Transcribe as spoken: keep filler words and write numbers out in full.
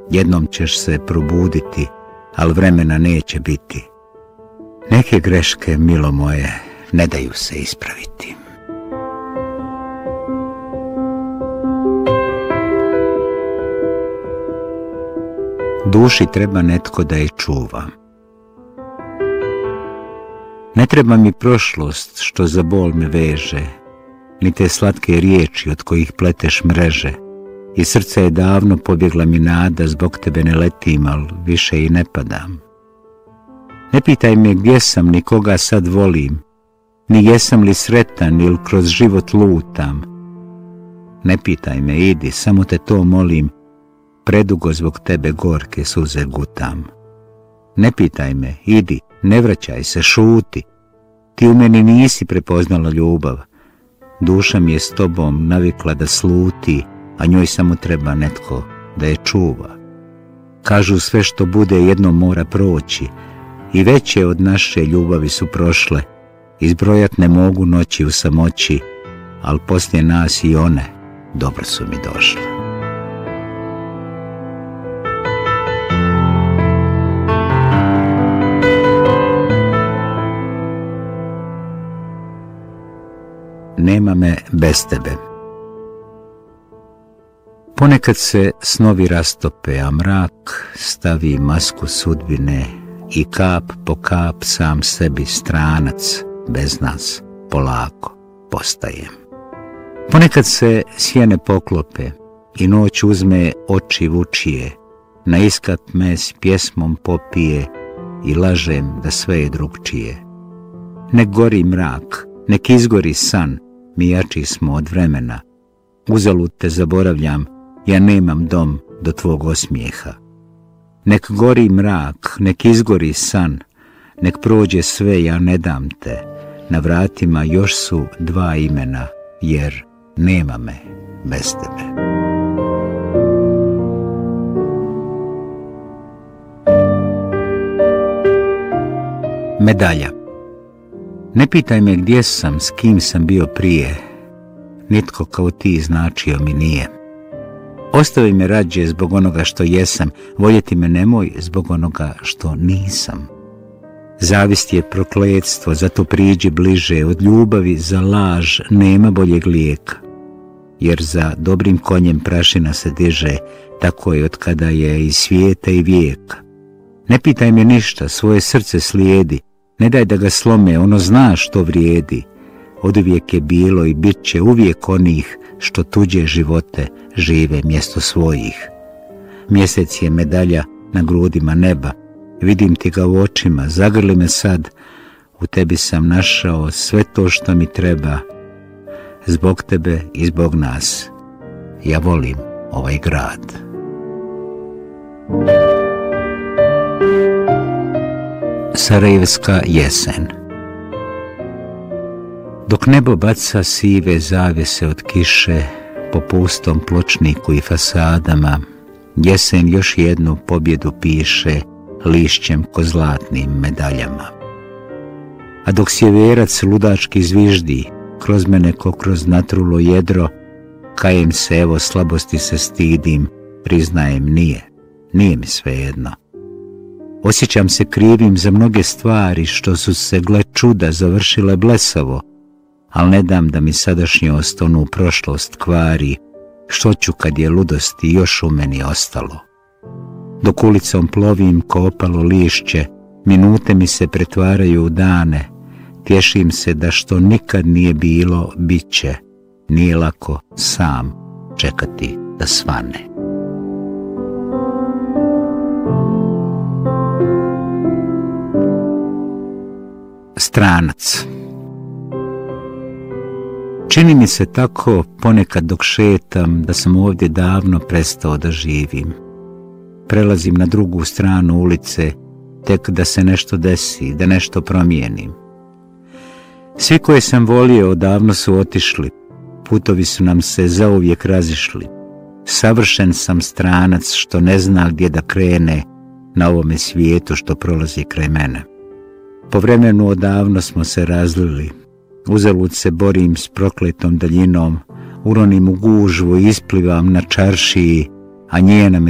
Jednom ćeš se probuditi, al vremena neće biti. Neke greške, milo moje, ne daju se ispraviti. Duši treba netko da je čuva. Ne treba mi prošlost što za bol me veže, ni te slatke riječi od kojih pleteš mreže. I srce je davno pobjegla mi nada, zbog tebe ne letim, al više i ne padam. Ne pitaj me gdje sam, ni koga sad volim, ni jesam li sretan ili kroz život lutam. Ne pitaj me, idi, samo te to molim, predugo zbog tebe gorke suze gutam. Ne pitaj me, idi, ne vraćaj se, šuti, ti u meni nisi prepoznala ljubav. Duša mi je s tobom navikla da sluti, a njoj samo treba netko da je čuva. Kažu sve što bude jednom mora proći, i veće od naše ljubavi su prošle, izbrojat ne mogu noći u samoći, al poslije nas i one dobro su mi došle. Nema me bez tebe. Ponekad se snovi rastope, a mrak stavi masku sudbine i kap po kap sam sebi stranac bez nas polako postajem. Ponekad se sjene poklope i noć uzme oči vučije, na iskat me s pjesmom popije i lažem da sve je drugčije. Nek gori mrak, nek izgori san, mi jači smo od vremena. Uzalud te zaboravljam, ja nemam dom do tvog osmijeha. Nek gori mrak, nek izgori san, nek prođe sve, ja ne dam te. Na vratima još su dva imena, jer nema me bez tebe. Medalja. Ne pitaj me gdje sam, s kim sam bio prije, nitko kao ti značio mi nije. Ostavi me rađe zbog onoga što jesam, voljeti me nemoj zbog onoga što nisam. Zavist je prokletstvo, zato priđi bliže, od ljubavi za laž nema boljeg lijeka. Jer za dobrim konjem prašina se diže, tako je od kada je i svijeta i vijeka. Ne pitaj me ništa, svoje srce slijedi, ne daj da ga slome, ono zna što vrijedi. Oduvijek je bilo i bit će uvijek onih što tuđe živote žive mjesto svojih. Mjesec je medalja na grudima neba, vidim ti ga u očima, zagrli me sad, u tebi sam našao sve to što mi treba. Zbog tebe i zbog nas, ja volim ovaj grad. Sarajevska jesen. Dok nebo baca sive zavjese od kiše po pustom pločniku i fasadama, jesen još jednu pobjedu piše lišćem ko zlatnim medaljama. A dok sjeverac ludački zviždi kroz mene ko kroz natrulo jedro, kajem se, evo slabosti se stidim, priznajem nije, nije mi svejedno. Osjećam se krivim za mnoge stvari što su se, gle čuda, završile blesavo, al ne dam da mi sadašnjost onu prošlost kvari, što ću kad je ludosti još u meni ostalo. Dok ulicom plovim ko opalo lišće, minute mi se pretvaraju u dane, tješim se da što nikad nije bilo, bit će, nije lako sam čekati da svane. Stranac. Čini mi se tako ponekad dok šetam da sam ovdje davno prestao da živim. Prelazim na drugu stranu ulice tek da se nešto desi, da nešto promijenim. Svi koje sam volio odavno su otišli, putovi su nam se zauvijek razišli. Savršen sam stranac što ne zna gdje da krene na ovome svijetu što prolazi kraj mene. Po vremenu odavno smo se razlili, uzalud se borim s prokletom daljinom, uronim u gužvu i isplivam na čaršiji, a njena me